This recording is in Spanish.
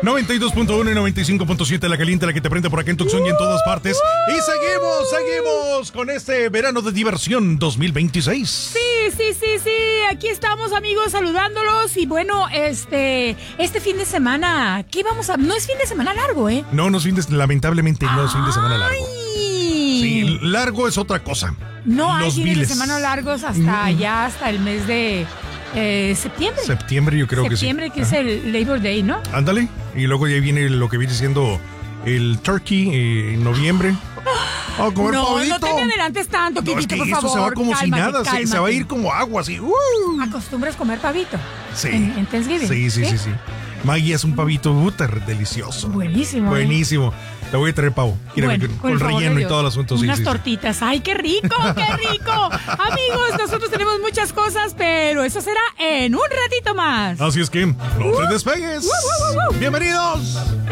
92.1 y 95.7 La Caliente, la que te prende por acá en Tucson y en todas partes. Y seguimos con este verano de diversión 2026. Sí. Aquí estamos, amigos, saludándolos. Y bueno, este fin de semana, ¿qué vamos a...? No es fin de semana largo, ¿eh? No es fin de... Lamentablemente no es fin de semana largo. Sí, largo es otra cosa. No hay fines de semana largos hasta ya, hasta el mes de... septiembre. Septiembre, yo creo que sí. Septiembre, que es el Labor Day, ¿no? Ándale. Y luego ya viene lo que viene siendo el turkey en noviembre. Comer pavito. No te me adelantes tanto, Kikito, por favor. Eso se va como si nada. Se va a ir como agua, así. ¿Acostumbras comer pavito? Sí. ¿En Thanksgiving? Sí. Maggie es un pavito delicioso. Buenísimo. Buenísimo. Te voy a traer pavo. Con relleno y todo el asunto. Unas tortitas. ¡Ay, qué rico! ¡Qué rico! Amigos, nosotros tenemos muchas cosas, pero eso será en un ratito más. Así es que no te despegues. Bienvenidos.